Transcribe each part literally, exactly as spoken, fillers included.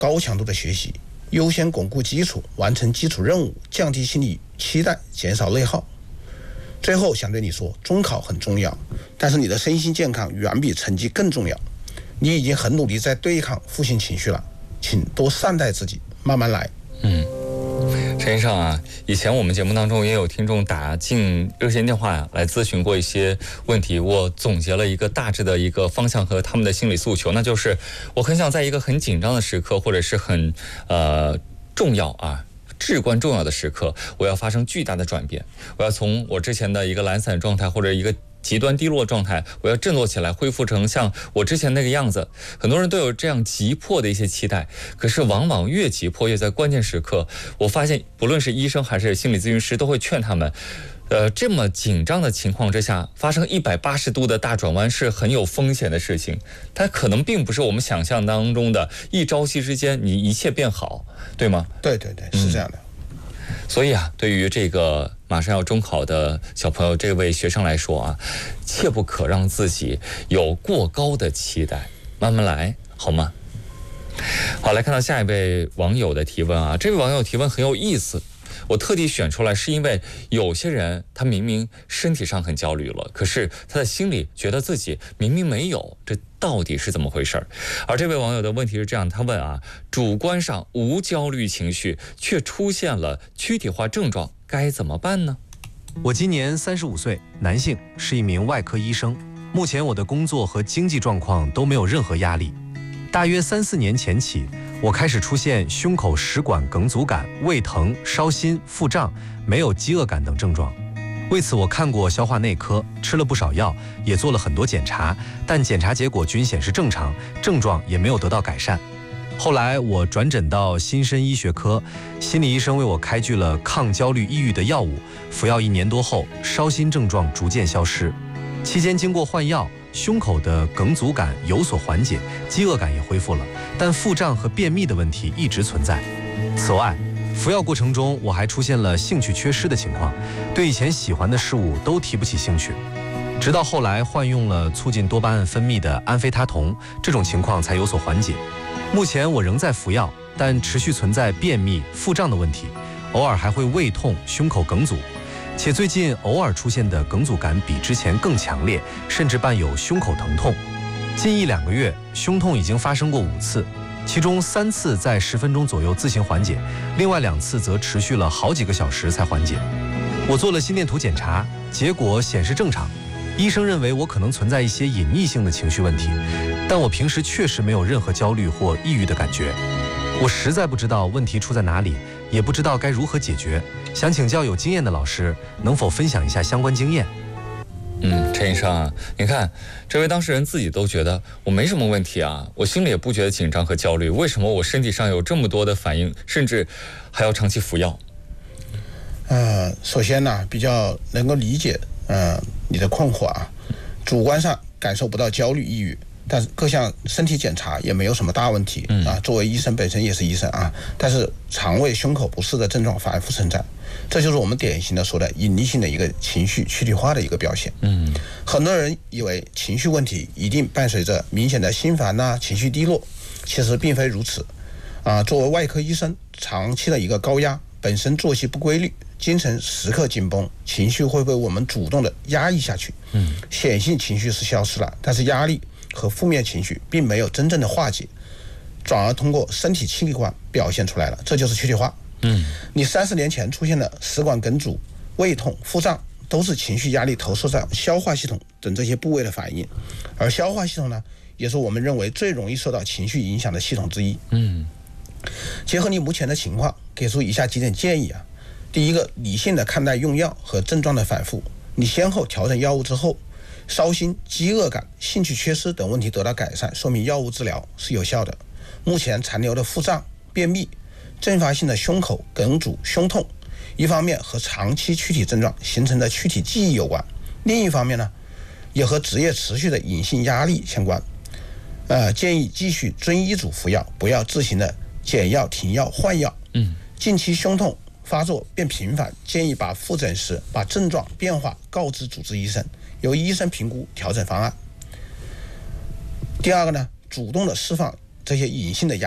高强度的学习，优先巩固基础，完成基础任务，降低心理期待，减少内耗。最后想对你说，中考很重要，但是你的身心健康远比成绩更重要。你已经很努力在对抗负性情绪了，请多善待自己，慢慢来。 嗯，陈医生啊，以前我们节目当中也有听众打进热线电话呀、啊、来咨询过一些问题，我总结了一个大致的一个方向和他们的心理诉求，那就是我很想在一个很紧张的时刻，或者是很呃重要啊。至关重要的时刻，我要发生巨大的转变，我要从我之前的一个懒散状态或者一个极端低落状态，我要振作起来，恢复成像我之前那个样子。很多人都有这样急迫的一些期待，可是往往越急迫越在关键时刻，我发现不论是医生还是心理咨询师都会劝他们，呃，这么紧张的情况之下，发生一百八十度的大转弯是很有风险的事情，它可能并不是我们想象当中的一朝夕之间你一切变好，对吗？ 对对对，是这样的。 嗯所以啊，对于这个马上要中考的小朋友，这位学生来说啊，切不可让自己有过高的期待，慢慢来，好吗？好，来看到下一位网友的提问啊，这位网友提问很有意思。我特地选出来是因为有些人他明明身体上很焦虑了，可是他的心里觉得自己明明没有，这到底是怎么回事？而这位网友的问题是这样，他问啊，主观上无焦虑情绪，却出现了躯体化症状，该怎么办呢？ 我今年三十五岁，男性，是一名外科医生。目前我的工作和经济状况都没有任何压力。大约三四年前起，我开始出现胸口食管梗阻感、胃疼、烧心、腹胀，没有饥饿感等症状。为此我看过消化内科，吃了不少药，也做了很多检查，但检查结果均显示正常，症状也没有得到改善。后来我转诊到新生医学科，心理医生为我开具了抗焦虑抑郁的药物，服药一年多后，烧心症状逐渐消失。期间经过换药，胸口的梗阻感有所缓解，饥饿感也恢复了，但腹胀和便秘的问题一直存在。此外，服药过程中我还出现了兴趣缺失的情况，对以前喜欢的事物都提不起兴趣。直到后来换用了促进多巴胺分泌的安非他酮，这种情况才有所缓解。目前我仍在服药，但持续存在便秘、腹胀的问题，偶尔还会胃痛、胸口梗阻。且最近偶尔出现的梗阻感比之前更强烈，甚至伴有胸口疼痛。近一两个月，胸痛已经发生过五次，其中三次在十分钟左右自行缓解，另外两次则持续了好几个小时才缓解。我做了心电图检查，结果显示正常。医生认为我可能存在一些隐匿性的情绪问题，但我平时确实没有任何焦虑或抑郁的感觉。我实在不知道问题出在哪里，也不知道该如何解决，想请教有经验的老师，能否分享一下相关经验？ 嗯，陈医生啊，你看这位当事人自己都觉得我没什么问题啊，我心里也不觉得紧张和焦虑，为什么我身体上有这么多的反应，甚至还要长期服药？ 呃，首先呢，比较能够理解呃你的困惑啊，主观上感受不到焦虑、抑郁。但是各项身体检查也没有什么大问题啊。作为医生本身也是医生啊，但是肠胃、胸口不适的症状反复存在，这就是我们典型的说的隐匿性的一个情绪躯体化的一个表现。嗯，很多人以为情绪问题一定伴随着明显的心烦呐、情绪低落，其实并非如此啊。作为外科医生，长期的一个高压，本身作息不规律，精神时刻紧绷，情绪会被我们主动的压抑下去。嗯，显性情绪是消失了，但是压力和负面情绪并没有真正的化解，转而通过身体器官表现出来了，这就是躯体化。嗯，你三十年前出现的食管梗阻、胃痛、腹胀，都是情绪压力投射在消化系统等这些部位的反应，而消化系统呢，也是我们认为最容易受到情绪影响的系统之一。嗯，结合你目前的情况，给出以下几点建议啊。第一个，理性的看待用药和症状的反复，你先后调整药物之后，烧心、饥饿感、兴趣缺失等问题得到改善，说明药物治疗是有效的。目前残留的腹胀、便秘、阵发性的胸口梗阻、胸痛，一方面和长期躯体症状形成的躯体记忆有关，另一方面呢，也和职业持续的隐性压力相关。呃，建议继续遵医嘱服药，不要自行的减药、停药、换药。嗯，近期胸痛发作变频繁，建议把复诊时把症状变化告知主治医生，由医生评估调整方案。第二个呢，主动的释放这些隐性的压力，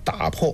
打破